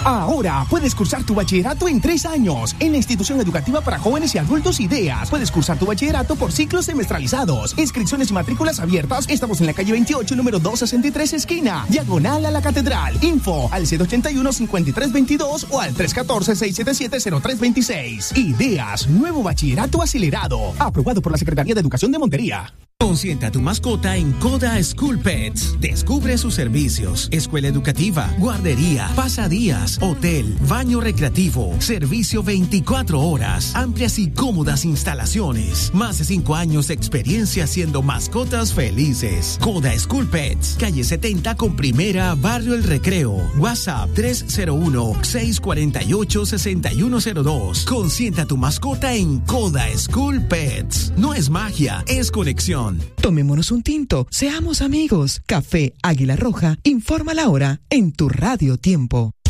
Ahora puedes cursar tu bachillerato en 3 años en la institución educativa para jóvenes y adultos Ideas. Puedes cursar tu bachillerato por ciclos semestralizados. Inscripciones y matrículas abiertas. Estamos en la calle 28, número 263, esquina, diagonal a la Catedral. Info al 781-5322 o al 314-677-0326. Ideas, nuevo bachillerato acelerado. Aprobado por la Secretaría de Educación de Montería. Consienta a tu mascota en Coda School Pets. Descubre sus servicios: escuela educativa, guardería, pasadías, hotel, baño recreativo, servicio 24 horas, amplias y cómodas instalaciones. Más de 5 años de experiencia haciendo mascotas felices. Coda School Pets, calle 70 con Primera, Barrio El Recreo. WhatsApp 301-648-6102. Consienta a tu mascota en Coda School Pets. No es magia, es conexión. Tomémonos un tinto, seamos amigos. Café Águila Roja informa la hora en tu Radio Tiempo.